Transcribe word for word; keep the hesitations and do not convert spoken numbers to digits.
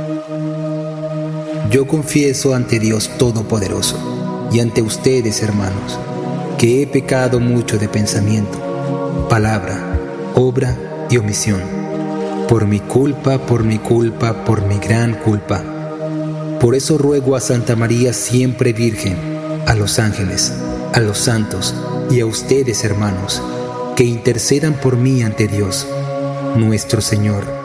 Yo confieso ante Dios Todopoderoso y ante ustedes, hermanos, que he pecado mucho de pensamiento, palabra, obra y omisión. Por mi culpa, por mi culpa, por mi gran culpa. Por eso ruego a Santa María siempre Virgen, a los ángeles, a los santos y a ustedes, hermanos, que intercedan por mí ante Dios, nuestro Señor.